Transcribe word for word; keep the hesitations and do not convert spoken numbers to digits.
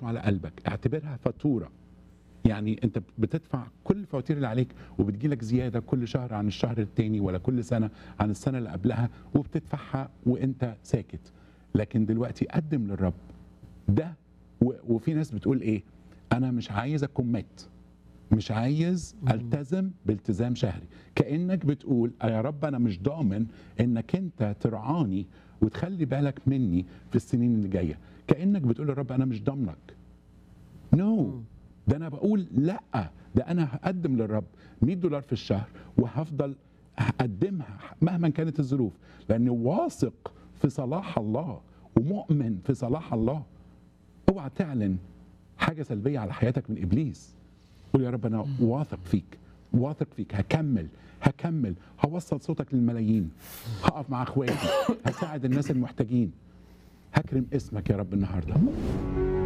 حطه على قلبك، اعتبرها فاتوره. يعني انت بتدفع كل الفواتير اللي عليك وبتجيلك زياده كل شهر عن الشهر التاني ولا كل سنه عن السنه اللي قبلها، وبتدفعها وانت ساكت. لكن دلوقتي قدم للرب ده. و- وفي ناس بتقول ايه؟ انا مش عايز اكمت، مش عايز التزم بالتزام شهري. كانك بتقول يا رب انا مش ضامن انك انت ترعاني وتخلي بالك مني في السنين اللي جايه. كانك بتقول يا رب انا مش ضامنك. نو no. ده انا بقول لا، ده انا هقدم للرب مية دولار في الشهر وهفضل اقدمها مهما كانت الظروف، لاني واثق في صلاح الله ومؤمن في صلاح الله. اوعى تعلن حاجه سلبيه على حياتك من ابليس. قول يا رب انا واثق فيك، واثق فيك، هكمل هكمل هوصل صوتك للملايين، هقف مع اخواتي، هساعد الناس المحتاجين، هكرم اسمك يا رب النهارده.